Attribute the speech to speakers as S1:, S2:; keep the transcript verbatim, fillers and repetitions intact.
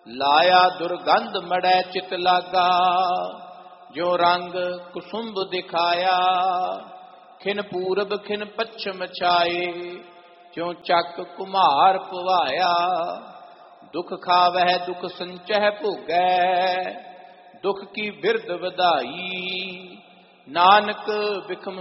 S1: ਲਾਇਆ ਦੁਰਗੰਧ ਮੜੈ ਚਿਤ ਲਾਗਾ। ਜੋ ਰੰਗ ਕੁਸੁੰਭ ਦਿਖਾਇਆ ਖਿਨ ਪੂਰਬ ਖਿਨ ਪੱਛਮ ਛਾਏ। ਕਿਉ ਚੱਕ ਕੁਮਾਰ ਪਵਾਇਆ ਦੁਖ ਖਾਵਹਿ ਦੁਖ ਸੰਚਹਿ ਭੋਗੈ। ਦੁਖ ਕੀ ਬਿਰਧ ਵਧਾਈ ਨਾਨਕ ਬਿਖਮ